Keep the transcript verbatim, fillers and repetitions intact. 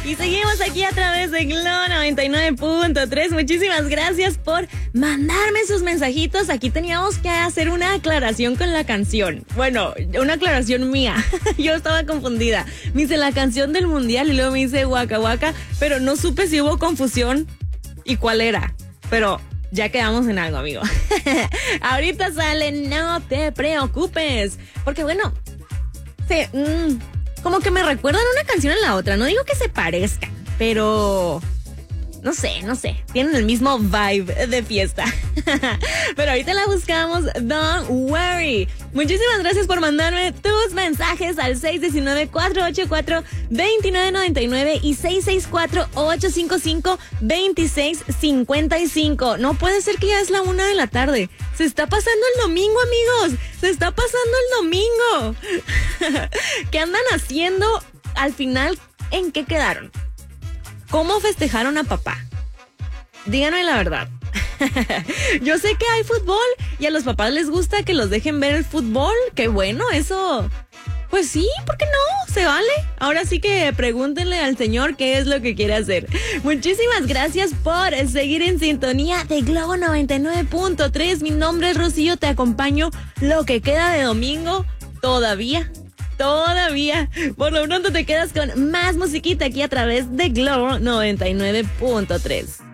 Y seguimos aquí a través de Globo noventa y nueve punto tres. Muchísimas gracias por mandarme sus mensajitos. Aquí teníamos que hacer una aclaración con la canción. Bueno, una aclaración mía. Yo estaba confundida. Me dice la canción del mundial y luego me dice Waka Waka, pero no supe si hubo confusión y cuál era. Pero ya quedamos en algo, amigo. Ahorita sale, no te preocupes. Porque bueno, se, mmm, como que me recuerdan una canción a la otra. No digo que se parezcan, pero no sé, no sé. Tienen el mismo vibe de fiesta. Pero ahorita la buscamos. Don't worry. Muchísimas gracias por mandarme tus mensajes al seis uno nueve, cuatro ocho cuatro, dos nueve nueve nueve y seis seis cuatro, ocho cinco cinco, dos seis cinco cinco. No puede ser que ya es la una de la tarde. Se está pasando el domingo, amigos. Se está pasando el domingo. ¿Qué andan haciendo al final? ¿En qué quedaron? ¿Cómo festejaron a papá? Díganme la verdad. Yo sé que hay fútbol y a los papás les gusta que los dejen ver el fútbol. Qué bueno, eso. Pues sí, ¿por qué no? Se vale. Ahora sí que pregúntenle al señor qué es lo que quiere hacer. Muchísimas gracias por seguir en sintonía de Globo noventa y nueve punto tres. Mi nombre es Rocío, te acompaño lo que queda de domingo. Todavía. Todavía. Por lo pronto te quedas con más musiquita aquí a través de Globo noventa y nueve punto tres.